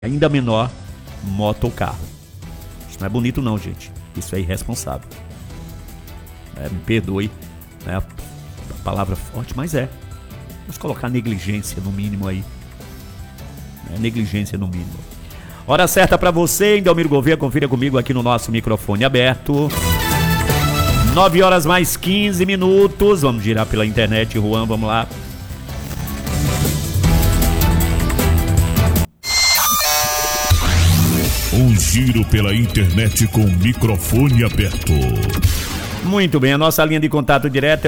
ainda menor, moto ou carro. Isso não é bonito não, gente. Isso é irresponsável. Me perdoe, né? A palavra forte, mas é. Vamos colocar negligência no mínimo aí. Negligência no mínimo. Hora certa para você, Indelmiro Gouveia, confira comigo aqui no nosso microfone aberto. 9 horas mais 15 minutos. Vamos girar pela internet, Juan, vamos lá. Um giro pela internet com microfone aberto. Muito bem, a nossa linha de contato direto é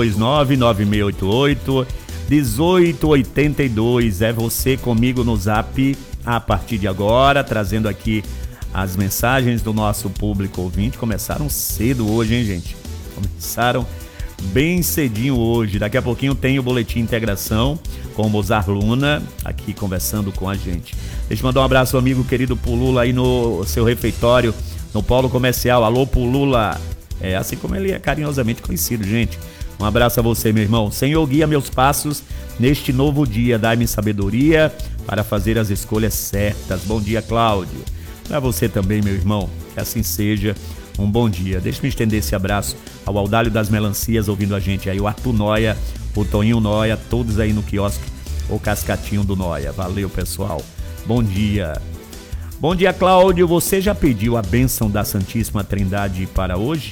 829-9688-1882. É você comigo no Zap a partir de agora, trazendo aqui as mensagens do nosso público ouvinte. Começaram cedo hoje, hein, gente? Começaram bem cedinho hoje. Daqui a pouquinho tem o Boletim Integração com o Mozart Luna aqui conversando com a gente. Deixa eu mandar um abraço ao amigo querido Pulula aí no seu refeitório, no Polo Comercial. Alô, Pulula! Assim como ele é carinhosamente conhecido, gente. Um abraço a você, meu irmão. Senhor, guia meus passos neste novo dia. Dai-me sabedoria para fazer as escolhas certas. Bom dia, Cláudio. Para você também, meu irmão. Que assim seja. Um bom dia. Deixa-me estender esse abraço ao Audálio das Melancias ouvindo a gente aí. O Arthur Noia, o Toninho Noia, todos aí no quiosque. O Cascatinho do Noia. Valeu, pessoal. Bom dia. Bom dia, Cláudio. Você já pediu a bênção da Santíssima Trindade para hoje?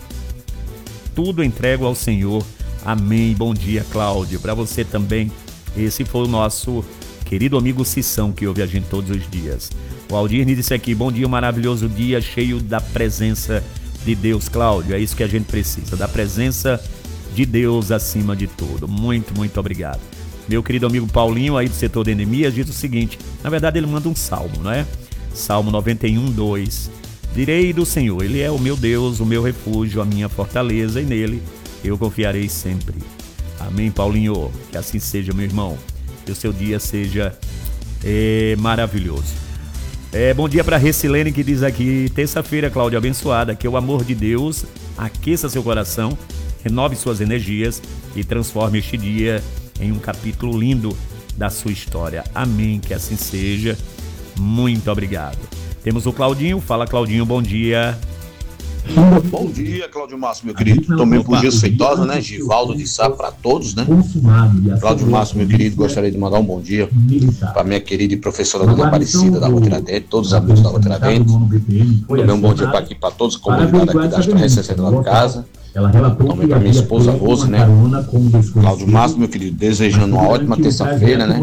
Tudo entrego ao Senhor. Amém. Bom dia, Cláudio. Para você também. Esse foi o nosso querido amigo Cissão, que ouve a gente todos os dias. O Aldir me disse aqui, bom dia, um maravilhoso dia, cheio da presença de Deus, Cláudio. É isso que a gente precisa, da presença de Deus acima de tudo. Muito, muito obrigado. Meu querido amigo Paulinho, aí do setor de Enemias, diz o seguinte, na verdade ele manda um salmo, não é? Salmo 91, 2. Direi do Senhor, Ele é o meu Deus, o meu refúgio, a minha fortaleza, e nele eu confiarei sempre. Amém, Paulinho, que assim seja, meu irmão. Que o seu dia seja maravilhoso. Bom dia para Recilene, que diz aqui, terça-feira, Cláudio, abençoada, que o amor de Deus aqueça seu coração, renove suas energias e transforme este dia em um capítulo lindo da sua história. Amém, que assim seja. Muito obrigado. Temos o Claudinho. Fala, Claudinho, bom dia. Bom dia, Cláudio Márcio, meu querido. Também por dias feitosa, né? Givaldo de Sá para todos, né? Cláudio Márcio, meu querido, gostaria de mandar um bom dia para minha querida e professora Dona Aparecida da Rua Tiradentes, todos os amigos da Rua Tiradentes. Também um bom dia para todos os comunidades aqui da Resistência da Casa. Também para minha esposa Rose, né? Cláudio Márcio, meu querido, desejando uma ótima terça-feira, né?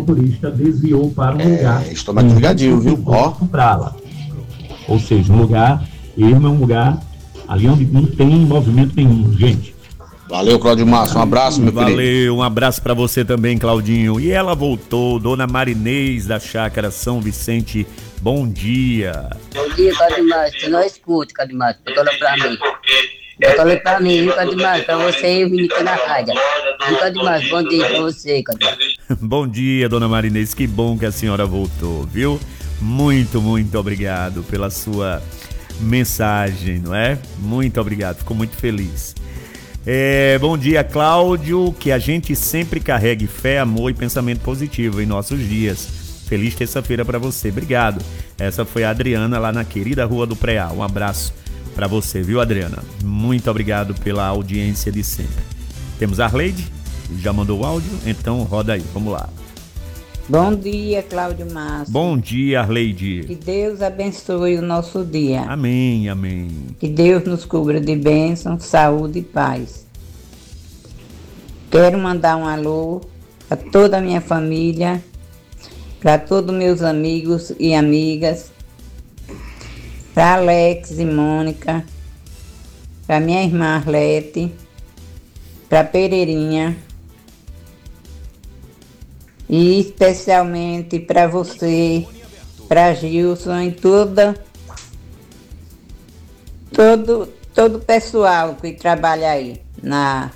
Estou mais ligadinho, viu? Ó. Ou seja, um lugar, ermo é um lugar ali onde não tem movimento nenhum, gente. Valeu, Cláudio Márcio, um abraço, meu querido. Valeu, um abraço para você também, Claudinho. E ela voltou, Dona Marinês da Chácara São Vicente, bom dia. Bom dia, Cláudio Márcio, você não escuta, Cláudio Márcio, bota pra mim. Bota pra mim, Cláudio Márcio, pra você e o menino na rádio. Cláudio Márcio, bom dia pra você, Cláudio. Bom dia, Dona Marinês, que bom que a senhora voltou, viu? Muito, muito obrigado pela sua mensagem, não é? Muito obrigado, fico muito feliz. Bom dia, Cláudio, que a gente sempre carregue fé, amor e pensamento positivo em nossos dias. Feliz terça-feira para você, obrigado. Essa foi a Adriana lá na querida Rua do Preá. Um abraço para você, viu, Adriana? Muito obrigado pela audiência de sempre. Temos a Arleide, já mandou o áudio, então roda aí, vamos lá. Bom dia, Cláudio Márcio. Bom dia, Arleide. Que Deus abençoe o nosso dia. Amém, amém. Que Deus nos cubra de bênção, saúde e paz. Quero mandar um alô a toda a minha família, para todos meus amigos e amigas, para Alex e Mônica, para minha irmã Arlete, para Pereirinha, e especialmente para você, para Gilson e todo o pessoal que trabalha aí na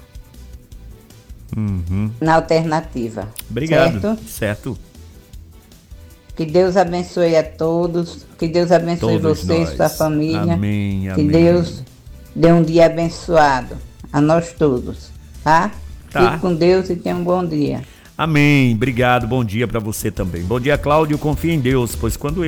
alternativa. Obrigado. Certo. Que Deus abençoe a todos, que Deus abençoe todos você e sua família. Amém, amém. Que Deus dê um dia abençoado a nós todos, tá? Fique com Deus e tenha um bom dia. Amém. Obrigado. Bom dia para você também. Bom dia, Cláudio. Confia em Deus, pois quando